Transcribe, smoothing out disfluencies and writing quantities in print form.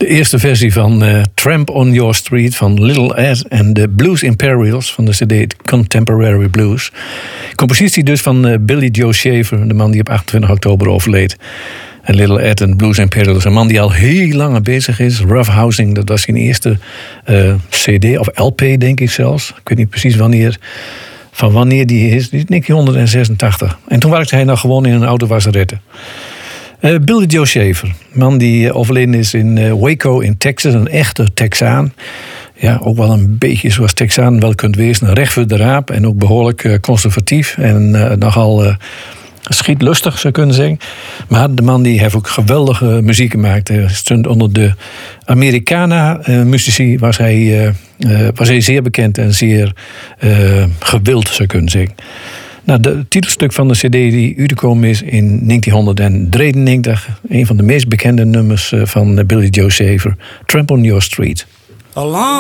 De eerste versie van Tramp on Your Street van Little Ed en de Blues Imperials van de CD Contemporary Blues. Compositie dus van Billy Joe Shaver, de man die op 28 oktober overleed. En Little Ed en Blues Imperials, een man die al heel lang bezig is. Rough Housing, dat was zijn eerste CD of LP, denk ik zelfs. Ik weet niet precies wanneer die is. Die is 1986. En toen werkte hij nog gewoon in een oude wasserette. Billy Joe Shaver, man die overleden is in Waco in Texas, een echte Texaan. Ja, ook wel een beetje zoals Texaan wel kunt wezen. Recht voor de raap en ook behoorlijk conservatief en nogal schietlustig, zou je kunnen zeggen. Maar de man die heeft ook geweldige muziek gemaakt. Hij stond onder de Americana-muzici was hij zeer bekend en zeer gewild, zou je kunnen zeggen. Nou, het titelstuk van de CD die u te komen is in 1993. Een van de meest bekende nummers van Billy Joe Shaver. Tramp on Your Street.